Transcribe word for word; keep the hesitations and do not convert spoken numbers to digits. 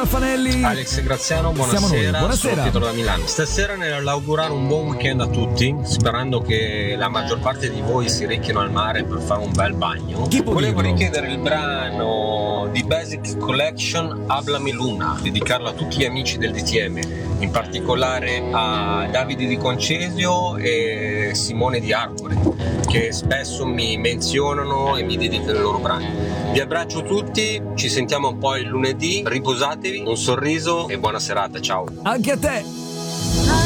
Raffanelli. Alex Graziano, Siamo buonasera. noi. Buonasera. Sono Pietro da Milano. Stasera nell'augurare un buon weekend a tutti, sperando che la maggior parte di voi si recchino al mare per fare un bel bagno. Chi può Volevo dirlo? richiedere il brano di Basic Collection Hablami Luna, dedicarlo a tutti gli amici del D T M, in particolare a Davide Di Concesio e Simone Di Arcore, che spesso mi menzionano e mi dedicano i loro brani. Vi abbraccio tutti, ci sentiamo poi il lunedì, riposatevi, un sorriso e buona serata, ciao. Anche a te.